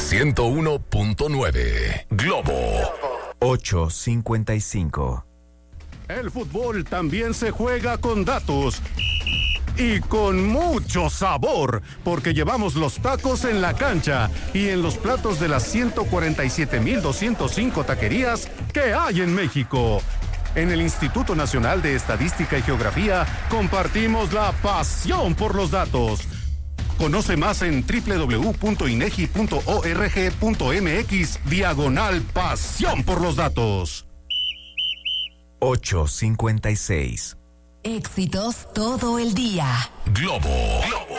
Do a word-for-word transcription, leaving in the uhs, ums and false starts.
ciento uno punto nueve. Globo. ocho cincuenta y cinco. El fútbol también se juega con datos. Y con mucho sabor, porque llevamos los tacos en la cancha y en los platos de las ciento cuarenta y siete mil doscientos cinco taquerías que hay en México. En el Instituto Nacional de Estadística y Geografía compartimos la pasión por los datos. Conoce más en doble u doble u doble u punto inegi punto org punto mx diagonal pasión por los datos. ocho cincuenta y seis. Éxitos todo el día. Globo. Globo.